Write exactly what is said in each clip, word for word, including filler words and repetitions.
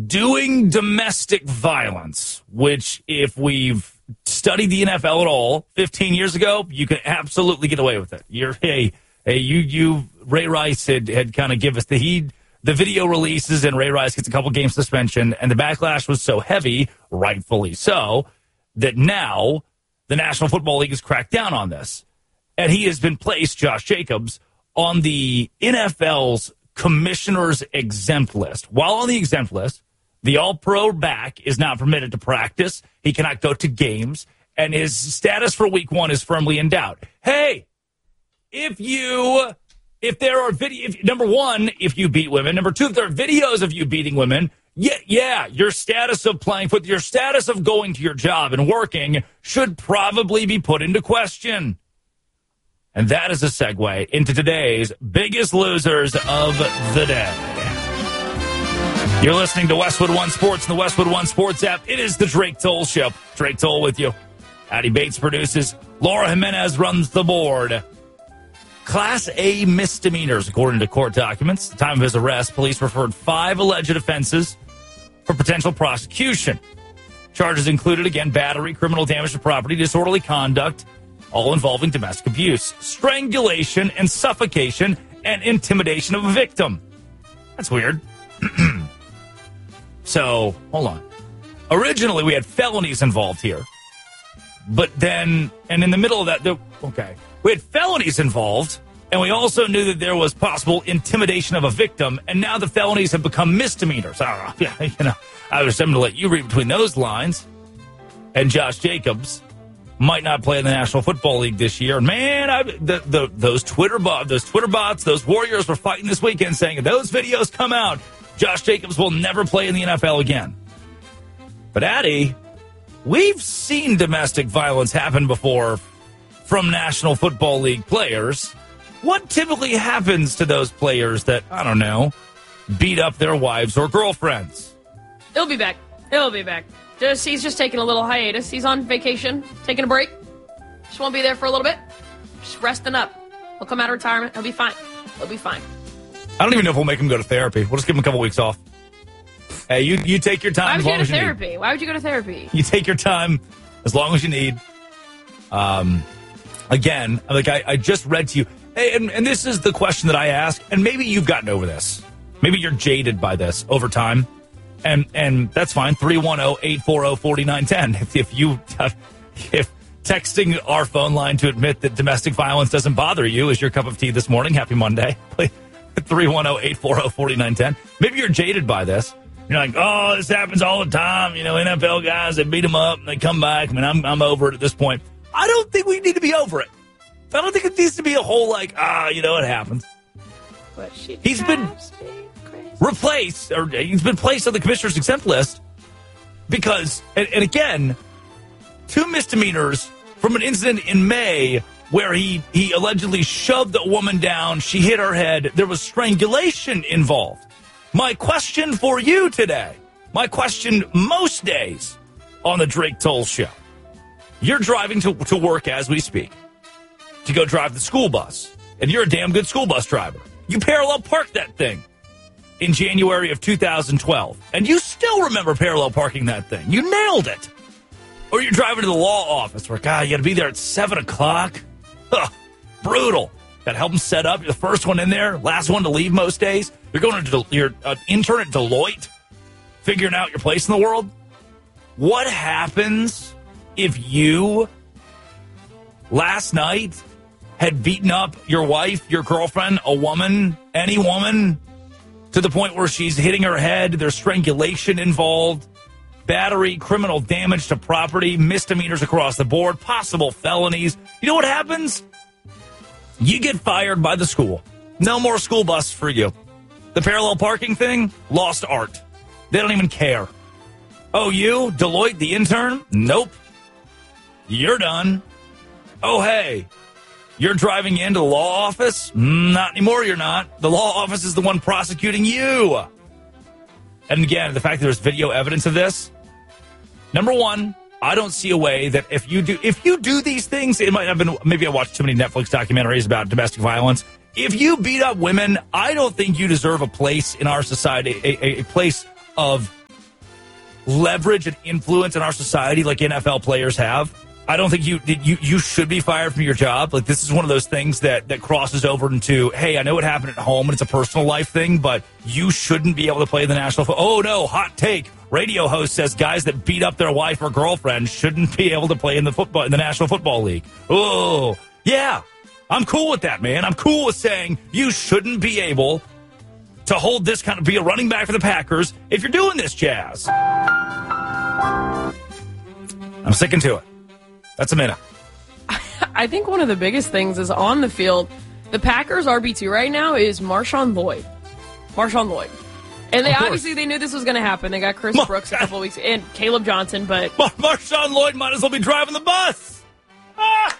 doing domestic violence, which if we've studied the N F L at all fifteen years ago, you can absolutely get away with it. You're, hey, hey, you, you, Ray Rice had, had kind of give us the heed, the video releases, and Ray Rice gets a couple game suspension, and the backlash was so heavy, rightfully so, that now the National Football League has cracked down on this. And he has been placed, Josh Jacobs, on the N F L's commissioner's exempt list. While on the exempt list, the all-pro back is not permitted to practice. He cannot go to games, and his status for week one is firmly in doubt. Hey, if you, if there are video, if, number one, if you beat women, number two, if there are videos of you beating women, yeah, yeah, your status of playing foot, your status of going to your job and working should probably be put into question. And that is a segue into today's biggest losers of the day. You're listening to Westwood One Sports and the Westwood One Sports app. It is the Drake Toll Show. Drake Toll with you. Addie Bates produces. Laura Jimenez runs the board. Class A misdemeanors, according to court documents. At the time of his arrest, police referred five alleged offenses for potential prosecution. Charges included, again, battery, criminal damage to property, disorderly conduct, all involving domestic abuse, strangulation and suffocation, and intimidation of a victim. That's weird. So, hold on. Originally, we had felonies involved here. But then, and in the middle of that, there, okay, we had felonies involved, and we also knew that there was possible intimidation of a victim, and now the felonies have become misdemeanors. I don't know. Yeah, you know, I was going to let you read between those lines. And Josh Jacobs might not play in the National Football League this year. Man, I, the, the, those Twitter bot, those Twitter bots, those Warriors were fighting this weekend saying if those videos come out, Josh Jacobs will never play in the N F L again. But Addie, we've seen domestic violence happen before from National Football League players. What typically happens to those players that, I don't know, beat up their wives or girlfriends? He'll be back. He'll be back. Just, he's just taking a little hiatus. He's on vacation, taking a break. Just won't be there for a little bit. Just resting up. He'll come out of retirement. He'll be fine. He'll be fine. I don't even know if we'll make him go to therapy. We'll just give him a couple weeks off. Hey, you, you take your time. Why would as you long go to as therapy? You need. Why would you go to therapy? You take your time as long as you need. Um, again, like I, I just read to you, hey, and, and this is the question that I ask, and maybe you've gotten over this. Maybe you're jaded by this over time, and and that's fine. three one zero, eight four zero, four nine one zero. If, if you if texting our phone line to admit that domestic violence doesn't bother you is your cup of tea this morning, happy Monday. three one zero, eight four zero, four nine one zero. Maybe you're jaded by this. You're like, oh, this happens all the time. You know, N F L guys, they beat them up and they come back. I mean, I'm, I'm over it at this point. I don't think we need to be over it. I don't think it needs to be a whole like, ah, you know, it happens. But she he's been replaced, or he's been placed on the commissioner's exempt list because, and, and again, two misdemeanors from an incident in May where he, he allegedly shoved a woman down. She hit her head. There was strangulation involved. My question for you today, my question most days on the Drake Toll Show. You're driving to, to work as we speak to go drive the school bus, and you're a damn good school bus driver. You parallel parked that thing in January of two thousand twelve, and you still remember parallel parking that thing. You nailed it. Or you're driving to the law office where, God, you got to be there at seven o'clock. Huh, brutal. Got to help them set up. You're the first one in there, last one to leave most days. You're going to you're an intern at Deloitte, figuring out your place in the world. What happens if you last night had beaten up your wife, your girlfriend, a woman, any woman, to the point where she's hitting her head, there's strangulation involved, battery, criminal damage to property, misdemeanors across the board, possible felonies. You know what happens? You get fired by the school. No more school bus for you. The parallel parking thing, lost art. They don't even care. Oh, you, Deloitte, the intern? Nope. You're done. Oh, hey, you're driving into the law office? Not anymore, you're not. The law office is the one prosecuting you. And again, the fact that there's video evidence of this, number one, I don't see a way that if you do if you do these things, it might have been, maybe I watched too many Netflix documentaries about domestic violence. If you beat up women, I don't think you deserve a place in our society, a, a, a place of leverage and influence in our society like N F L players have, I don't think you you you should be fired from your job. Like, this is one of those things that, that crosses over into, hey, I know what happened at home and it's a personal life thing, but you shouldn't be able to play the national football. Oh, no, hot take. Radio host says guys that beat up their wife or girlfriend shouldn't be able to play in the football in the National Football League. Oh, yeah, I'm cool with that, man. I'm cool with saying you shouldn't be able to hold this kind of, be a running back for the Packers if you're doing this jazz. I'm sticking to it. That's a minute. I think one of the biggest things is on the field, the Packers R B two right now is Marshawn Lloyd. Marshawn Lloyd. And they obviously they knew this was going to happen. They got Chris Mar- Brooks a couple of weeks and Caleb Johnson, but Mar- Marshawn Lloyd might as well be driving the bus. all,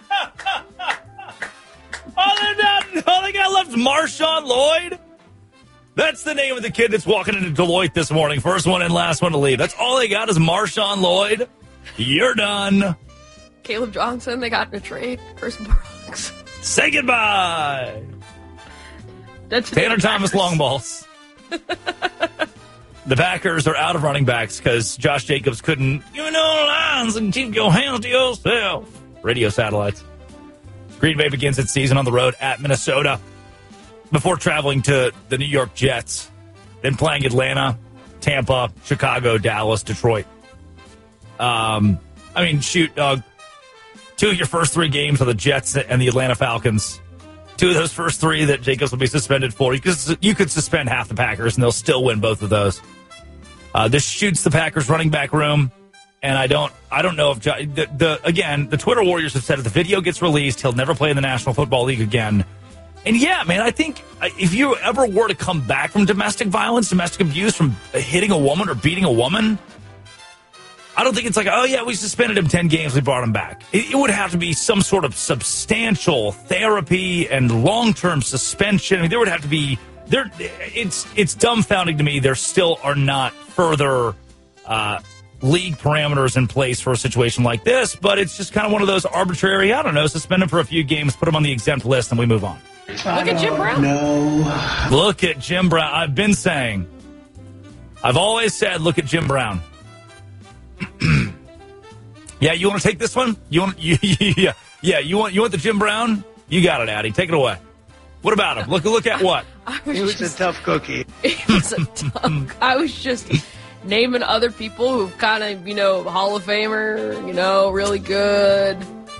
they got, all they got left is Marshawn Lloyd. That's the name of the kid that's walking into Deloitte this morning. First one in, last one to leave. That's all they got is Marshawn Lloyd. You're done. Caleb Johnson, they got in a trade. Chris Brooks. Say goodbye. That's Tanner Thomas long balls. The Packers are out of running backs because Josh Jacobs couldn't, you know, lines and keep your hands to yourself. Radio satellites. Green Bay begins its season on the road at Minnesota before traveling to the New York Jets, then playing Atlanta, Tampa, Chicago, Dallas, Detroit. Um, I mean, shoot, dog. Two of your first three games are the Jets and the Atlanta Falcons. Two of those first three that Jacobs will be suspended for. You could, you could suspend half the Packers, and they'll still win both of those. Uh, this shoots the Packers running back room, and I don't I don't know if, the, the again, the Twitter Warriors have said if the video gets released, he'll never play in the National Football League again. And yeah, man, I think if you ever were to come back from domestic violence, domestic abuse, from hitting a woman or beating a woman, I don't think it's like, oh, yeah, we suspended him ten games, we brought him back. It, it would have to be some sort of substantial therapy and long-term suspension. I mean, there would have to be, there. It's it's dumbfounding to me there still are not further uh, league parameters in place for a situation like this, but it's just kind of one of those arbitrary, I don't know, suspend him for a few games, put him on the exempt list, and we move on. Look at Jim Brown. No. Look at Jim Brown. I've been saying, I've always said, look at Jim Brown. Yeah, you want to take this one? You want? You, yeah, yeah. You want? You want the Jim Brown? You got it, Addy. Take it away. What about him? Look, look at what? Was he was just, a tough cookie. He was a tough. I was just naming other people who kind of, you know, Hall of Famer, you know, really good.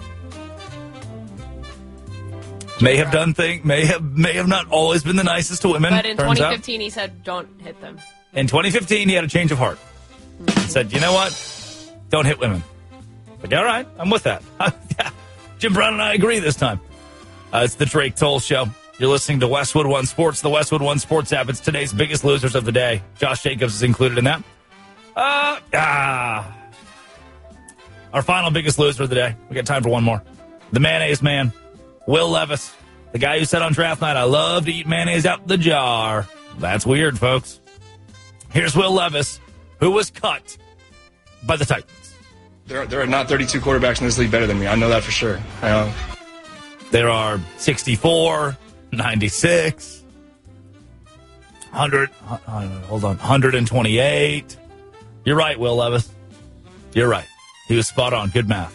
May have done things. May have may have not always been the nicest to women. But in twenty fifteen, out. he said, "Don't hit them." In twenty fifteen, he had a change of heart. Mm-hmm. He said, "You know what? Don't hit women." Like, all right, I'm with that. Yeah. Jim Brown and I agree this time. Uh, it's the Drake Toll Show. You're listening to Westwood One Sports, the Westwood One Sports app. It's today's biggest losers of the day. Josh Jacobs is included in that. Uh, ah. Our final biggest loser of the day. We got time for one more. The mayonnaise man, Will Levis. The guy who said on draft night, I love to eat mayonnaise out the jar. That's weird, folks. Here's Will Levis, who was cut by the Titans. There, there are not thirty-two quarterbacks in this league better than me. I know that for sure. I know. There are sixty-four, ninety-six, one hundred, hold on, one hundred twenty-eight. You're right, Will Levis. You're right. He was spot on. Good math.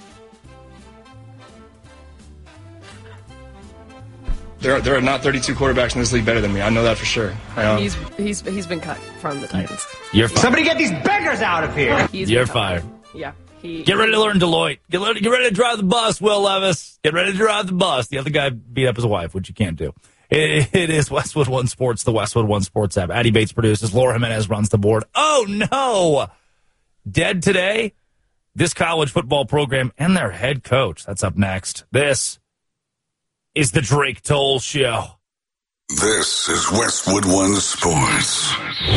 There, there are not thirty-two quarterbacks in this league better than me. I know that for sure. I know. He's he's he's been cut from the Titans. You're fired. Somebody get these beggars out of here. He's You're fired. Yeah. He, Get ready to learn Deloitte. Get ready, get ready to drive the bus, Will Levis. Get ready to drive the bus. The other guy beat up his wife, which you can't do. It, it is Westwood One Sports, the Westwood One Sports app. Addy Bates produces. Laura Jimenez runs the board. Oh, no. Dead today? This college football program and their head coach. That's up next. This is the Drake Toll Show. This is Westwood One Sports.